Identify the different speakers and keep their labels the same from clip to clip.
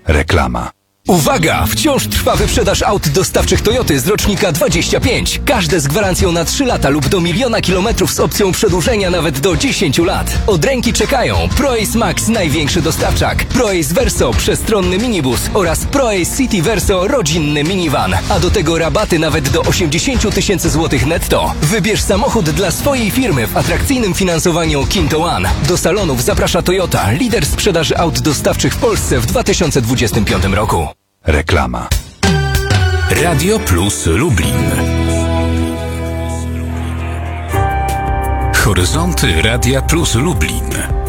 Speaker 1: Reklama.
Speaker 2: Uwaga! Wciąż trwa wyprzedaż aut dostawczych Toyoty z rocznika 25. Każde z gwarancją na 3 lata lub do 1 000 000 kilometrów z opcją przedłużenia nawet do 10 lat. Od ręki czekają ProAce Max, największy dostawczak, ProAce Verso, przestronny minibus oraz ProAce City Verso, rodzinny minivan. A do tego rabaty nawet do 80 000 złotych netto. Wybierz samochód dla swojej firmy w atrakcyjnym finansowaniu Kinto One. Do salonów zaprasza Toyota, lider sprzedaży aut dostawczych w Polsce w 2025 roku.
Speaker 1: Reklama.
Speaker 3: Radio Plus Lublin. Horyzonty Radia Plus Lublin.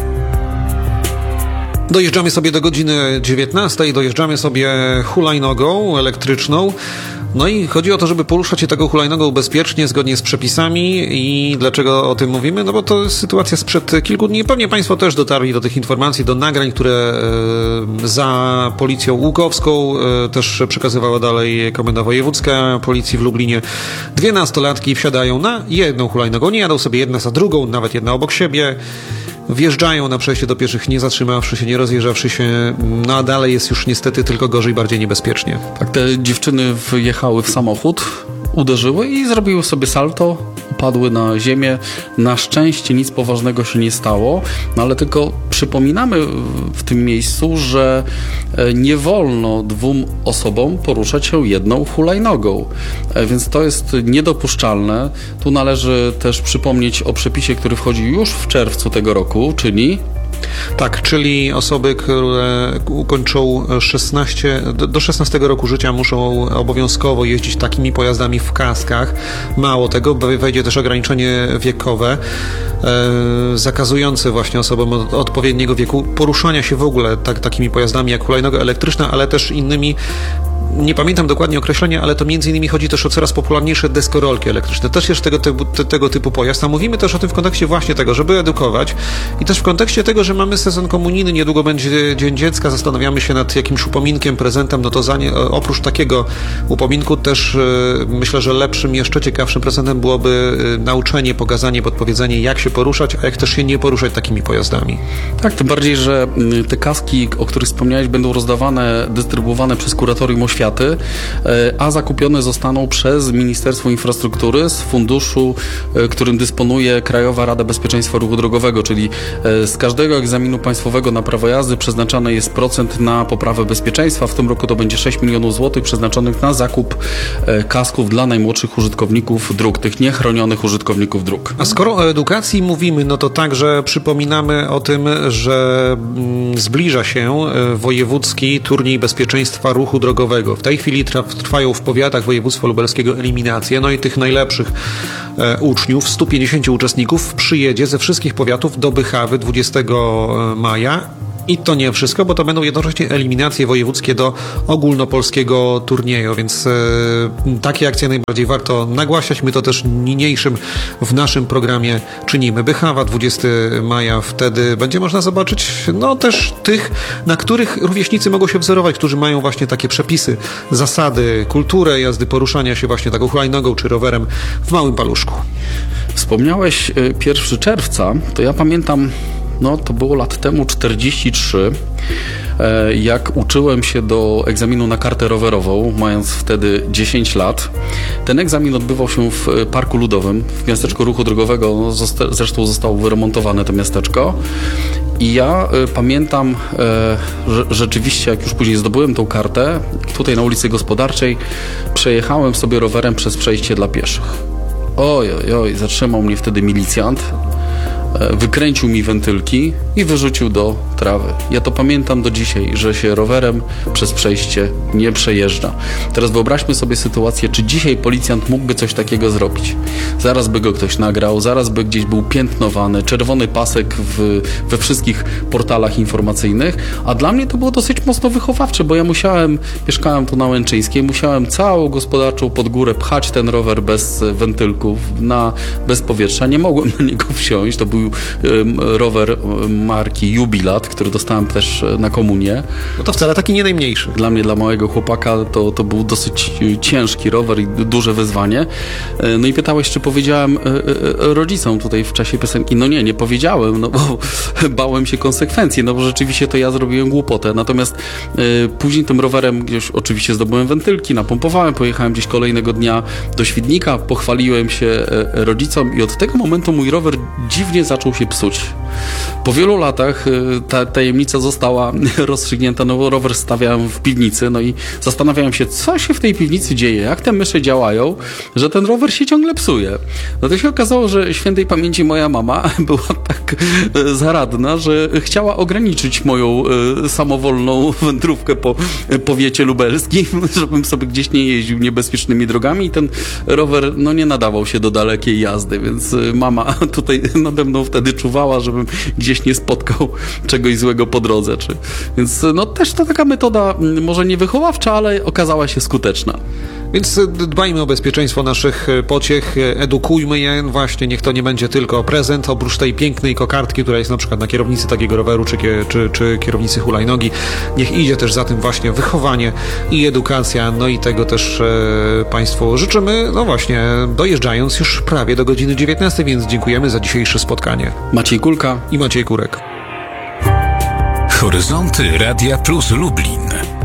Speaker 4: Dojeżdżamy sobie do godziny 19, dojeżdżamy sobie hulajnogą elektryczną. No i chodzi o to, żeby poruszać się taką hulajnogą bezpiecznie, zgodnie z przepisami. I dlaczego o tym mówimy? No bo to jest sytuacja sprzed kilku dni. Pewnie Państwo też dotarli do tych informacji, do nagrań, które za Policją Łukowską też przekazywała dalej Komenda Wojewódzka Policji w Lublinie. 2 nastolatki wsiadają na jedną hulajnogą, nie jadą sobie jedna za drugą, nawet jedna obok siebie. Wjeżdżają na przejście do pieszych, nie zatrzymawszy się, nie rozjeżdżawszy się, no a dalej jest już niestety tylko gorzej, bardziej niebezpiecznie.
Speaker 5: Tak, te dziewczyny wjechały w samochód, uderzyły i zrobiły sobie salto, upadły na ziemię. Na szczęście nic poważnego się nie stało, no ale tylko przypominamy w tym miejscu, że nie wolno 2 osobom poruszać się jedną hulajnogą, więc to jest niedopuszczalne. Tu należy też przypomnieć o przepisie, który wchodzi już w czerwcu tego roku, czyli...
Speaker 4: Tak, czyli osoby, które ukończą do 16 roku życia, muszą obowiązkowo jeździć takimi pojazdami w kaskach. Mało tego, wejdzie też ograniczenie wiekowe zakazujące właśnie osobom odpowiedniego wieku poruszania się w ogóle takimi pojazdami jak hulajnoga elektryczna, ale też innymi. Nie pamiętam dokładnie określenia, ale to między innymi chodzi też o coraz popularniejsze deskorolki elektryczne. Też jest tego typu pojazd. A mówimy też o tym w kontekście właśnie tego, żeby edukować i też w kontekście tego, że mamy sezon komunijny, niedługo będzie Dzień Dziecka, zastanawiamy się nad jakimś upominkiem, prezentem, no to oprócz takiego upominku też myślę, że lepszym, jeszcze ciekawszym prezentem byłoby nauczenie, pokazanie, podpowiedzenie, jak się poruszać, a jak też się nie poruszać takimi pojazdami.
Speaker 5: Tak, tym bardziej, że te kaski, o których wspomniałeś, będą rozdawane, dystrybuowane przez Kuratorium Oświaty, a zakupione zostaną przez Ministerstwo Infrastruktury z funduszu, którym dysponuje Krajowa Rada Bezpieczeństwa Ruchu Drogowego, czyli z każdego egzaminu państwowego na prawo jazdy przeznaczany jest procent na poprawę bezpieczeństwa. W tym roku to będzie 6 milionów złotych przeznaczonych na zakup kasków dla najmłodszych użytkowników dróg, tych niechronionych użytkowników dróg.
Speaker 4: A skoro o edukacji mówimy, no to także przypominamy o tym, że zbliża się wojewódzki turniej bezpieczeństwa ruchu drogowego. W tej chwili trwają w powiatach województwa lubelskiego eliminacje, no i tych najlepszych uczniów, 150 uczestników przyjedzie ze wszystkich powiatów do Bychawy 20 maja. I to nie wszystko, bo to będą jednocześnie eliminacje wojewódzkie do ogólnopolskiego turnieju, więc takie akcje najbardziej warto nagłaśniać. My to też niniejszym w naszym programie czynimy. Bychawa 20 maja, wtedy będzie można zobaczyć no też tych, na których rówieśnicy mogą się wzorować, którzy mają właśnie takie przepisy, zasady, kulturę jazdy, poruszania się właśnie taką hulajnogą czy rowerem w małym paluszku.
Speaker 5: Wspomniałeś 1 czerwca, to ja pamiętam, no to było lat temu 43, jak uczyłem się do egzaminu na kartę rowerową, mając wtedy 10 lat. Ten egzamin odbywał się w Parku Ludowym, w miasteczku ruchu drogowego, zresztą zostało wyremontowane to miasteczko. I ja pamiętam, że rzeczywiście, jak już później zdobyłem tą kartę, tutaj na ulicy Gospodarczej przejechałem sobie rowerem przez przejście dla pieszych. Oj, zatrzymał mnie wtedy milicjant. Wykręcił mi wentylki i wyrzucił do trawy. Ja to pamiętam do dzisiaj, że się rowerem przez przejście nie przejeżdża. Teraz wyobraźmy sobie sytuację, czy dzisiaj policjant mógłby coś takiego zrobić. Zaraz by go ktoś nagrał, zaraz by gdzieś był piętnowany, czerwony pasek we wszystkich portalach informacyjnych, a dla mnie to było dosyć mocno wychowawcze, bo ja mieszkałem tu na Łęczyńskiej, musiałem całą Gospodarczą pod górę pchać ten rower bez wentylków, bez powietrza, nie mogłem na niego wsiąść, to był był rower marki Jubilat, który dostałem też na komunię.
Speaker 4: No to wcale taki nie najmniejszy.
Speaker 5: Dla mnie, dla małego chłopaka to był dosyć ciężki rower i duże wyzwanie. No i pytałeś, czy powiedziałem rodzicom tutaj w czasie piosenki. No nie powiedziałem, no bo bałem się konsekwencji, no bo rzeczywiście to ja zrobiłem głupotę. Natomiast później tym rowerem gdzieś oczywiście zdobyłem wentylki, napompowałem, pojechałem gdzieś kolejnego dnia do Świdnika, pochwaliłem się rodzicom i od tego momentu mój rower dziwnie zaczął się psuć. Po wielu latach ta tajemnica została rozstrzygnięta, no bo rower stawiałem w piwnicy, no i zastanawiałem się, co się w tej piwnicy dzieje, jak te myszy działają, że ten rower się ciągle psuje. No to się okazało, że świętej pamięci moja mama była tak zaradna, że chciała ograniczyć moją samowolną wędrówkę po powiecie lubelskim, żebym sobie gdzieś nie jeździł niebezpiecznymi drogami i ten rower no nie nadawał się do dalekiej jazdy, więc mama tutaj nade mną wtedy czuwała, żebym gdzieś nie spotkał czegoś złego po drodze. Więc no też to taka metoda może nie wychowawcza, ale okazała się skuteczna.
Speaker 4: Więc dbajmy o bezpieczeństwo naszych pociech, edukujmy je, właśnie niech to nie będzie tylko prezent, oprócz tej pięknej kokardki, która jest na przykład na kierownicy takiego roweru, czy kierownicy hulajnogi, niech idzie też za tym właśnie wychowanie i edukacja, no i tego też Państwu życzymy, no właśnie dojeżdżając już prawie do godziny 19, więc dziękujemy za dzisiejsze spotkanie.
Speaker 5: Maciej Kulka
Speaker 4: i Maciej Kurek.
Speaker 3: Horyzonty Radia Plus Lublin.